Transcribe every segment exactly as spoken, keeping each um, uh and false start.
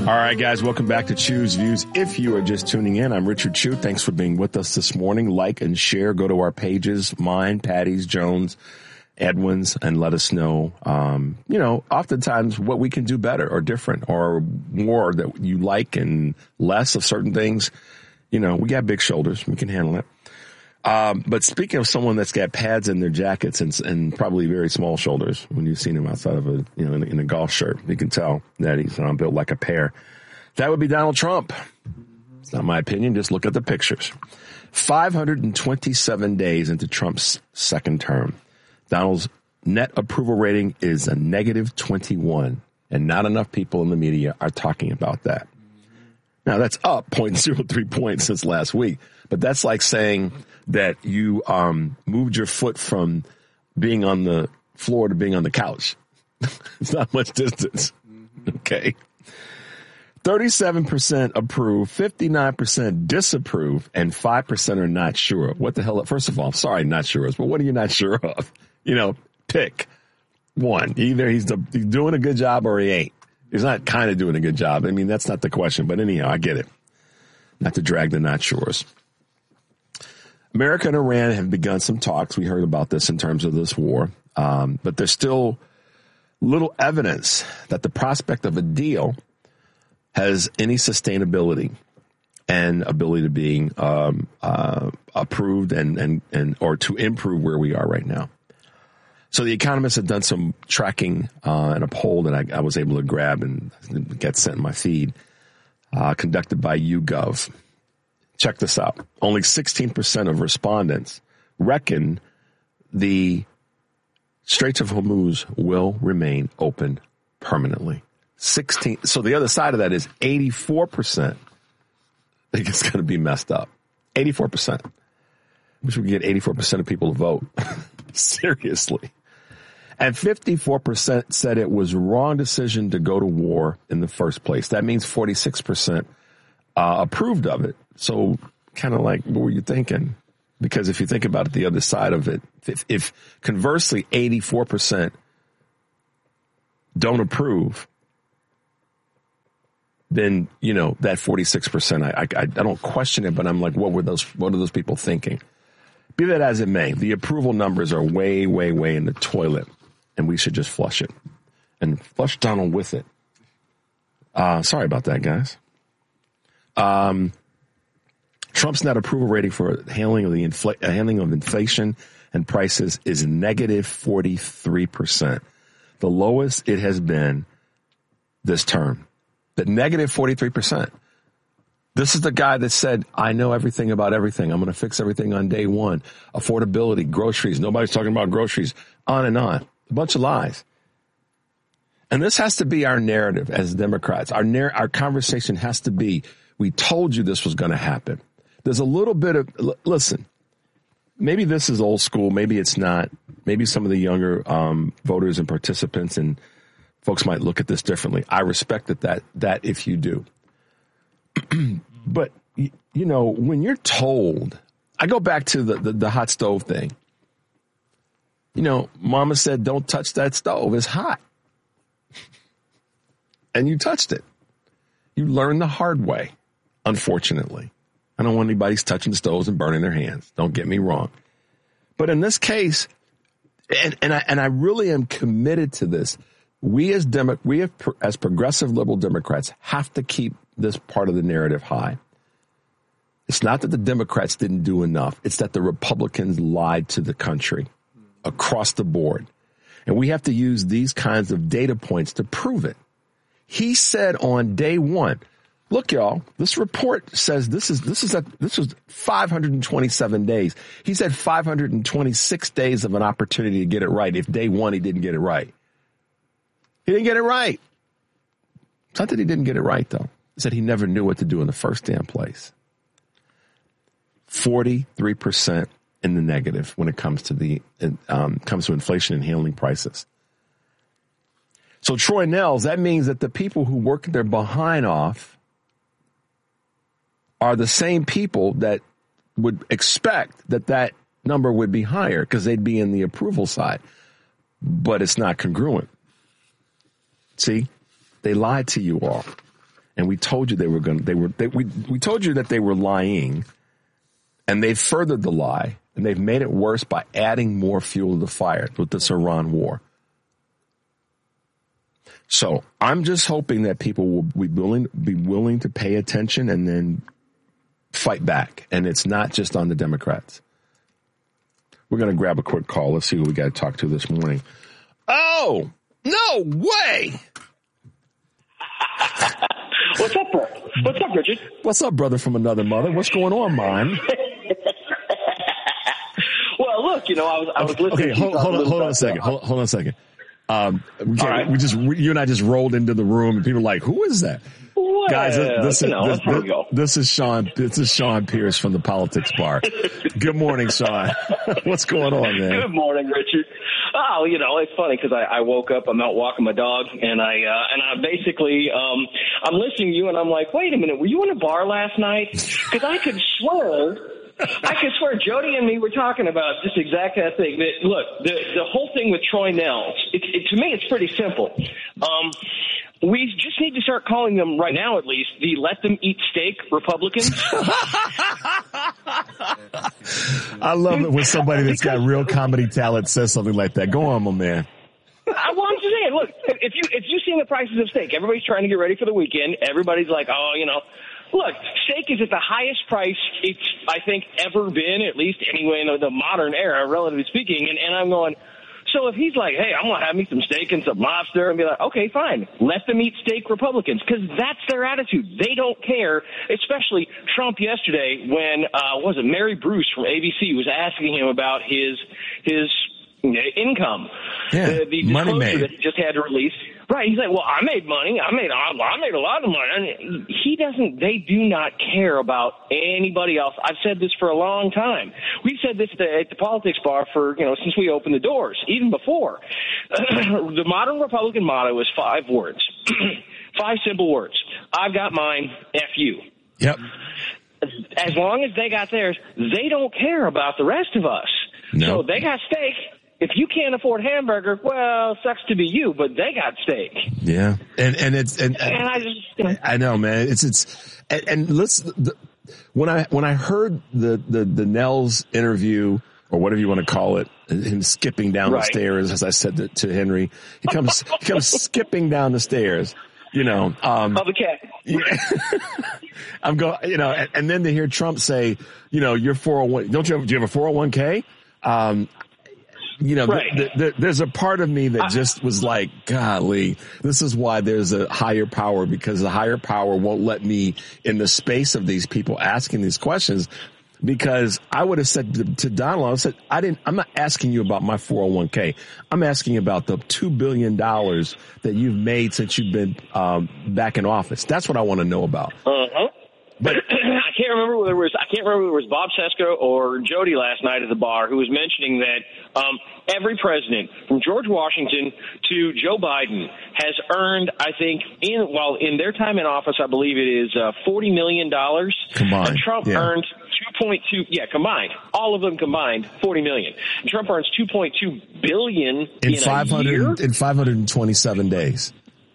All right, guys, welcome back to Chew's Views. If you are just tuning in, I'm Richard Chew. Thanks for being with us this morning. Like and share. Go to our pages, mine, Patty's, Jones, Edwin's, and let us know, um, you know, oftentimes what we can do better or different or more that you like and less of certain things. You know, we got big shoulders. We can handle it. Um, but speaking of someone that's got pads in their jackets and, and probably very small shoulders, when you've seen him outside of a, you know, in a, in a golf shirt, you can tell that he's um, built like a pear. That would be Donald Trump. It's not my opinion. Just look at the pictures. five hundred twenty-seven days into Trump's second term. Donald's net approval rating is a negative twenty-one, and not enough people in the media are talking about that. Now, that's up zero point zero three points since last week, but that's like saying that you um moved your foot from being on the floor to being on the couch. It's not much distance. Okay. thirty-seven percent approve, fifty-nine percent disapprove, and five percent are not sure. What the hell? First of all, sorry, not sure. But what are you not sure of? You know, pick one. Either he's, the, he's doing a good job or he ain't. He's not kind of doing a good job. I mean, that's not the question. But anyhow, I get it. Not to drag the not sures. America and Iran have begun some talks. We heard about this in terms of this war. Um, but there's still little evidence that the prospect of a deal has any sustainability and ability to being um, uh, approved and, and, and or to improve where we are right now. So the economists have done some tracking uh, in a poll that I, I was able to grab and get sent in my feed, uh, conducted by YouGov. Check this out. Only sixteen percent of respondents reckon the Straits of Hormuz will remain open permanently. sixteen. So the other side of that is eighty-four percent think it's going to be messed up. eighty-four percent. I wish we could get eighty-four percent of people to vote. Seriously. And fifty-four percent said it was wrong decision to go to war in the first place. That means forty-six percent uh, approved of it. So kind of like, what were you thinking? Because if you think about it, the other side of it, if, if conversely eighty-four percent don't approve, then, you know, that forty-six percent, I, I, I don't question it, but I'm like, what were those, what are those people thinking? Be that as it may, the approval numbers are way, way, way in the toilet, and we should just flush it and flush Donald with it. Uh, sorry about that, guys. Um, Trump's net approval rating for handling of the infl- handling of inflation and prices is negative forty-three percent, the lowest it has been this term. The negative forty-three percent. This is the guy that said, I know everything about everything. I'm going to fix everything on day one. Affordability, groceries. Nobody's talking about groceries. On and on. A bunch of lies. And this has to be our narrative as Democrats. Our narr- our conversation has to be, we told you this was going to happen. There's a little bit of, l- listen, maybe this is old school. Maybe it's not. Maybe some of the younger um, voters and participants and folks might look at this differently. I respect that, that, that if you do. But, you, you know, when you're told, I go back to the, the, the hot stove thing. You know, mama said, don't touch that stove. It's hot. And you touched it. You learned the hard way, unfortunately. I don't want anybody's touching the stoves and burning their hands. Don't get me wrong. But in this case, and, and I and I really am committed to this, we as Demo- we have, as progressive liberal Democrats have to keep this part of the narrative high. It's not that the Democrats didn't do enough. It's that the Republicans lied to the country across the board. And we have to use these kinds of data points to prove it. He said on day one, look, y'all, this report says this is this is a, this was five hundred twenty-seven days. He said five hundred twenty-six days of an opportunity to get it right. If day one he didn't get it right, he didn't get it right. It's not that he didn't get it right, though. He said he never knew what to do in the first damn place. forty-three percent in the negative when it comes to the um, comes to inflation and handling prices. So Troy Nehls, that means that the people who work their behind off are the same people that would expect that that number would be higher because they'd be in the approval side. But it's not congruent. See, they lied to you all. and we told you they were going. They were. They, we we told you that they were lying, and they furthered the lie, and they've made it worse by adding more fuel to the fire with this Iran war. So I'm just hoping that people will be willing be willing to pay attention and then fight back, and it's not just on the Democrats. We're going to grab a quick call. Let's see who we got to talk to this morning. Oh, no way! What's up, bro? What's up, Richard? What's up, brother from another mother? What's going on, man? Well, look, you know, I was I was okay, listening. Okay, hold, to hold on, hold on a second. Hold, hold on a second. Um, we, right. we just you and I just rolled into the room, and people are like, "Who is that?" Well, Guys, this, you is, know, this, this, this is Sean. This is Sean Pierce from the Politics Bar. Good morning, Sean. What's going on, man? Good morning, Richard. Oh, you know, it's funny because I, I woke up, I'm out walking my dog, and I uh, and I basically um, I'm listening to you, and I'm like, wait a minute, were you in a bar last night? Because I could swear. I could swear Jody and me were talking about this exact kind of thing. That, look, the the whole thing with Troy Nehls, it, it, to me, it's pretty simple. Um, we just need to start calling them, right now at least, the let them eat steak Republicans. I love it when somebody that's got real comedy talent says something like that. Go on, my man. I want to say, look, if you if you see the prices of steak, everybody's trying to get ready for the weekend. Everybody's like, oh, you know. Look, steak is at the highest price it's, I think, ever been, at least anyway in the, the modern era, relatively speaking. And, and I'm going, so if he's like, hey, I'm going to have me some steak and some lobster, and be like, okay, fine. Let them eat steak Republicans, because that's their attitude. They don't care, especially Trump yesterday when, uh, what was it, Mary Bruce from A B C was asking him about his his income. Yeah, the, the money disclosure made. that he just had to release. Right. He's like, well, I made money. I made, I made a lot of money. And he doesn't, they do not care about anybody else. I've said this for a long time. We've said this at the, at the Politics Bar for, you know, since we opened the doors, even before. The modern Republican motto is five words, five simple words. I've got mine, F you. Yep. As long as they got theirs, they don't care about the rest of us. No. So they got steak. If you can't afford hamburger, well, sucks to be you, but they got steak. Yeah, and and it's and, and I just you know. I know, man. It's it's and, and let's the, when I when I heard the the the Nehls interview or whatever you want to call it, him skipping down right. the stairs, as I said to, to Henry, he comes he comes skipping down the stairs. You know, um, of the cat. Yeah. I'm going, you know, and, and then to hear Trump say, you know, you're four oh one. Don't you have? Do you have a four oh one k? Um, You know, right. th- th- there's a part of me that just was like, golly, this is why there's a higher power, because the higher power won't let me in the space of these people asking these questions. Because I would have said to, to Donald, I said, I didn't, I'm not asking you about my four oh one k. I'm asking about the two billion dollars that you've made since you've been um, back in office. That's what I want to know about. Uh-huh. But I can't remember whether it was I can't remember whether it was Bob Cesca or Jody last night at the bar who was mentioning that um, every president from George Washington to Joe Biden has earned, I think, in while in their time in office, I believe it is uh, forty million dollars. Combined, and Trump yeah. earned two point two. Yeah, combined, all of them combined, forty million. And Trump earns two point two billion in, in five hundred a year? in five hundred twenty-seven days.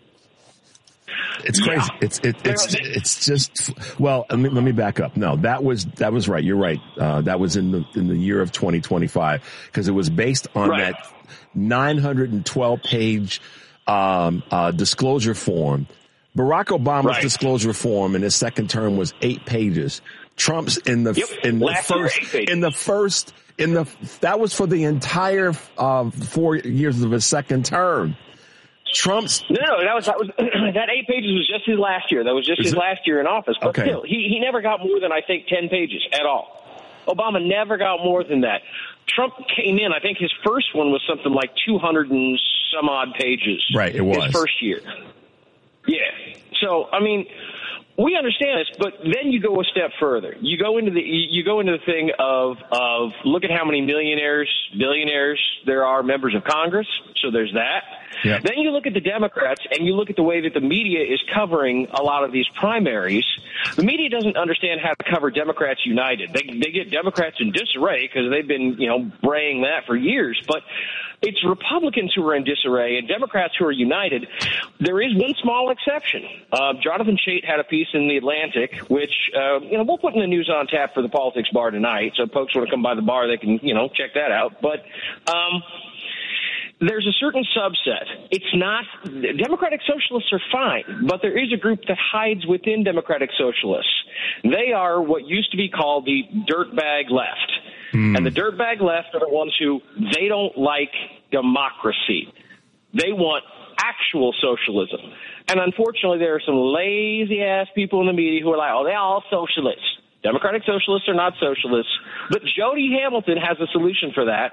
It's crazy. Yeah. It's it, it's it's just well. Let me, let me back up. No, that was that was right. You're right. Uh, that was in the in the year of twenty twenty-five because it was based on right. that nine hundred twelve page um, uh, disclosure form. Barack Obama's right. disclosure form in his second term was eight pages. Trump's in the yep. in the Last first year, in the first in the that was for the entire uh, four years of his second term. Trump's no, no, that was that was that eight pages was just his last year. That was just his it? last year in office. But okay. still, he he never got more than I think ten pages at all. Obama never got more than that. Trump came in. I think his first one was something like two hundred and some odd pages. Right, it was his first year. Yeah. So I mean, we understand this, but then you go a step further. You go into the you go into the thing of of look at how many millionaires, billionaires there are members of Congress. So there's that. Yep. Then you look at the Democrats and you look at the way that the media is covering a lot of these primaries. The media doesn't understand how to cover Democrats united. They they get Democrats in disarray because they've been, you know, braying that for years. But it's Republicans who are in disarray and Democrats who are united. There is one small exception. Uh, Jonathan Chait had a piece in The Atlantic, which, uh, you know, we'll put in the News on Tap for the Politics Bar tonight. So if folks want to come by the bar, they can, you know, check that out. But, um, there's a certain subset. It's not, Democratic Socialists are fine, but there is a group that hides within Democratic Socialists. They are what used to be called the dirtbag left. Mm. And the dirtbag left are the ones who, they don't like democracy. They want actual socialism. And unfortunately, there are some lazy-ass people in the media who are like, oh, they're all socialists. Democratic Socialists are not socialists. But Jody Hamilton has a solution for that.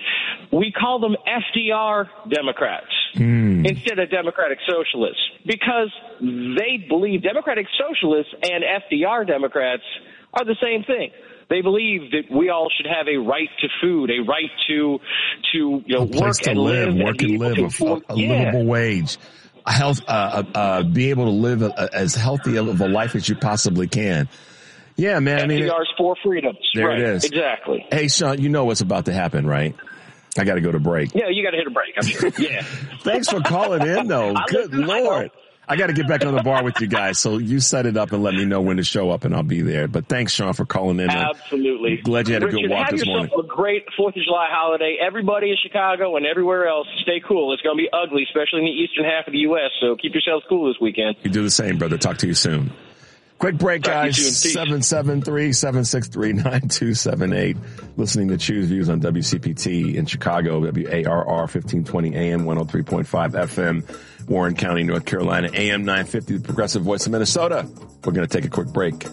We call them F D R Democrats mm. instead of Democratic Socialists because they believe Democratic Socialists and F D R Democrats are the same thing. They believe that we all should have a right to food, a right to to you know a place work to and live, live, work and, and live, a, a yeah. livable wage, a health, uh, uh, be able to live a, a, as healthy of a life as you possibly can. Yeah, man. I mean, F D R's for freedoms. There right, it is. Exactly. Hey, Sean, you know what's about to happen, right? I got to go to break. Yeah, you got to hit a break. I'm sure. Yeah. Thanks for calling in, though. Good listen, Lord. I, I got to get back on the bar with you guys. So you set it up and let me know when to show up, and I'll be there. But thanks, Sean, for calling in. Absolutely. Glad you had a Richard, good walk this morning. Have yourself a great Fourth of July holiday. Everybody in Chicago and everywhere else, stay cool. It's going to be ugly, especially in the eastern half of the U S. So keep yourselves cool this weekend. You do the same, brother. Talk to you soon. Quick break, guys. seven seven three, seven six three, nine two seven eight. Listening to Choose Views on W C P T in Chicago, W A R R fifteen twenty A M, one oh three point five F M, Warren County, North Carolina, A M nine fifty, the Progressive Voice of Minnesota. We're going to take a quick break.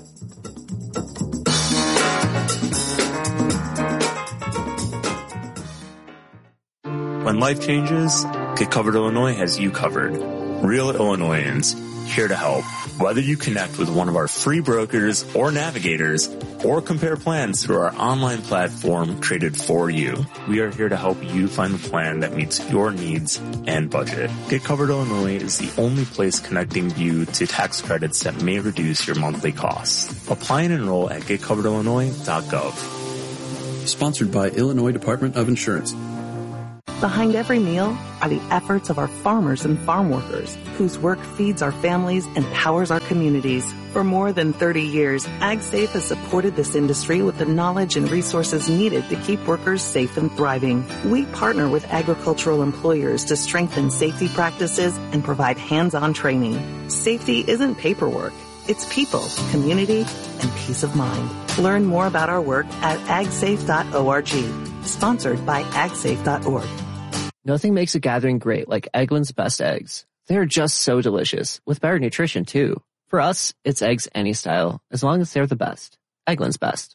When life changes, Get Covered Illinois has you covered. Real Illinoisans, here to help. Whether you connect with one of our free brokers or navigators, or compare plans through our online platform created for you, we are here to help you find the plan that meets your needs and budget. Get Covered Illinois is the only place connecting you to tax credits that may reduce your monthly costs. Apply and enroll at get covered illinois dot gov. Sponsored by Illinois Department of Insurance. Behind every meal are the efforts of our farmers and farm workers, whose work feeds our families and powers our communities. For more than thirty years, AgSafe has supported this industry with the knowledge and resources needed to keep workers safe and thriving. We partner with agricultural employers to strengthen safety practices and provide hands-on training. Safety isn't paperwork. It's people, community, and peace of mind. Learn more about our work at ag safe dot org. Sponsored by ag safe dot org. Nothing makes a gathering great like Eggland's Best Eggs. They're just so delicious, with better nutrition too. For us, it's eggs any style, as long as they're the best. Eggland's Best.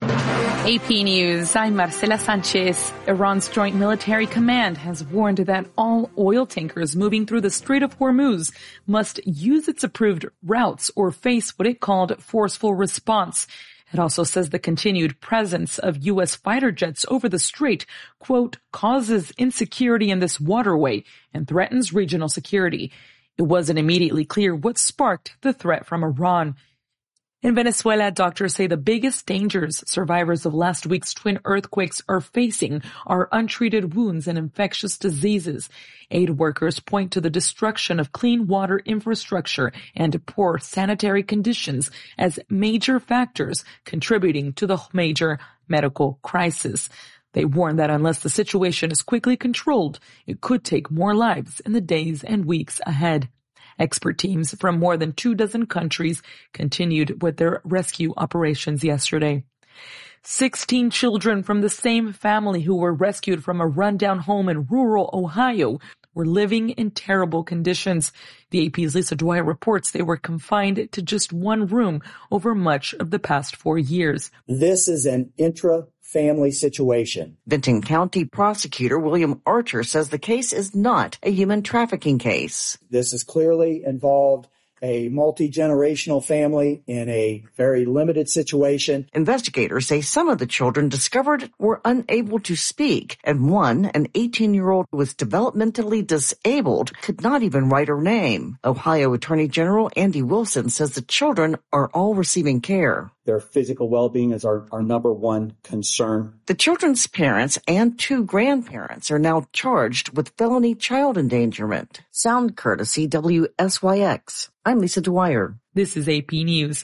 A P News, I'm Marcela Sanchez. Iran's Joint Military Command has warned that all oil tankers moving through the Strait of Hormuz must use its approved routes or face what it called forceful response. It also says the continued presence of U S fighter jets over the strait, quote, causes insecurity in this waterway and threatens regional security. It wasn't immediately clear what sparked the threat from Iran. In Venezuela, doctors say the biggest dangers survivors of last week's twin earthquakes are facing are untreated wounds and infectious diseases. Aid workers point to the destruction of clean water infrastructure and poor sanitary conditions as major factors contributing to the major medical crisis. They warn that unless the situation is quickly controlled, it could take more lives in the days and weeks ahead. Expert teams from more than two dozen countries continued with their rescue operations yesterday. Sixteen children from the same family who were rescued from a rundown home in rural Ohio were living in terrible conditions. The A P's Lisa Dwyer reports they were confined to just one room over much of the past four years. This is an intra-family situation. Benton County Prosecutor William Archer says the case is not a human trafficking case. This is clearly involved a multi-generational family in a very limited situation. Investigators say some of the children discovered were unable to speak, and one, an eighteen-year-old who was developmentally disabled, could not even write her name. Ohio Attorney General Andy Wilson says the children are all receiving care. Their physical well-being is our, our number one concern. The children's parents and two grandparents are now charged with felony child endangerment. Sound courtesy W S Y X. I'm Lisa Dwyer. This is A P News.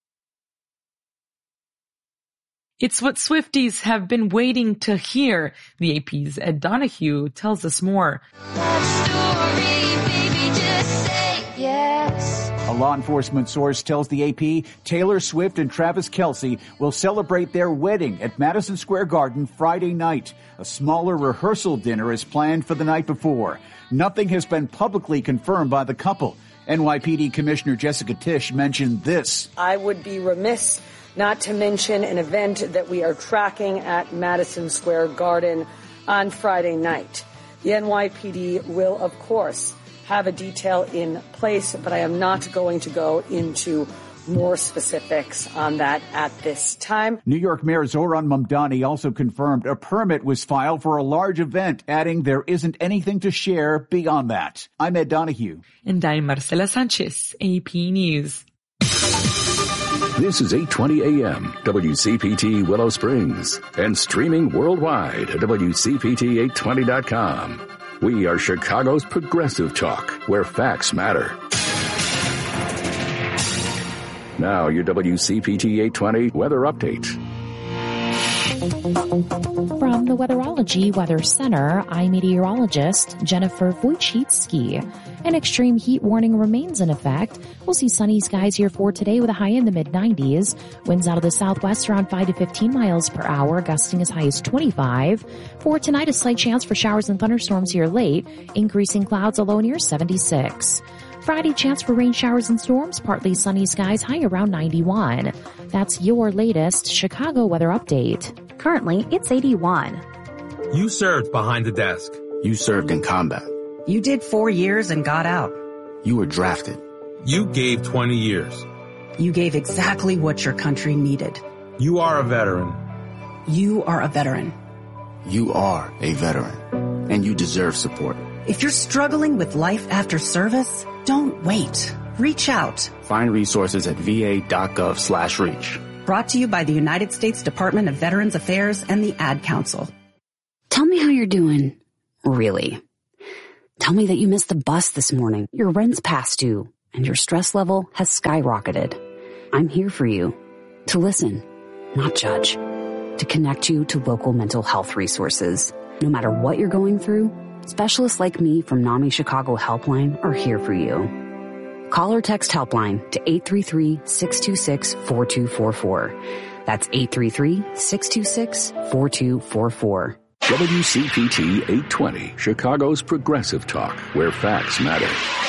It's what Swifties have been waiting to hear. The A P's Ed Donahue tells us more. A law enforcement source tells the A P Taylor Swift and Travis Kelce will celebrate their wedding at Madison Square Garden Friday night. A smaller rehearsal dinner is planned for the night before. Nothing has been publicly confirmed by the couple. N Y P D Commissioner Jessica Tisch mentioned this. I would be remiss not to mention an event that we are tracking at Madison Square Garden on Friday night. The N Y P D will, of course, have a detail in place, but I am not going to go into more specifics on that at this time. New York Mayor Zohran Mamdani also confirmed a permit was filed for a large event, adding there isn't anything to share beyond that. I'm Ed Donahue. And I'm Marcela Sanchez, A P News. This is eight twenty A M, W C P T Willow Springs, and streaming worldwide at W C P T eight twenty dot com. We are Chicago's progressive talk, where facts matter. Now, your W C P T eight twenty weather update. From the Weatherology Weather Center, I'm meteorologist Jennifer Wojcicki. An extreme heat warning remains in effect. We'll see sunny skies here for today with a high in the mid nineties. Winds out of the southwest around five to fifteen miles per hour, gusting as high as twenty-five. For tonight, a slight chance for showers and thunderstorms here late, increasing clouds, a low near seventy-six. Friday, chance for rain showers and storms, partly sunny skies, high around ninety-one. That's your latest Chicago weather update. Currently, it's eighty-one. You served behind the desk. You served in combat. You did four years and got out. You were drafted. You gave twenty years. You gave exactly what your country needed. You are a veteran. You are a veteran. You are a veteran, and you deserve support. If you're struggling with life after service, don't wait. Reach out. Find resources at va.gov slash reach. Brought to you by the United States Department of Veterans Affairs and the Ad Council. Tell me how you're doing. Really. Tell me that you missed the bus this morning, your rent's past due, and your stress level has skyrocketed. I'm here for you. To listen, not judge. To connect you to local mental health resources. No matter what you're going through, specialists like me from NAMI Chicago Helpline are here for you. Call or text Helpline to eight three three, six two six, four two four four. That's eight three three, six two six, four two four four. W C P T eight twenty, Chicago's progressive talk, where facts matter.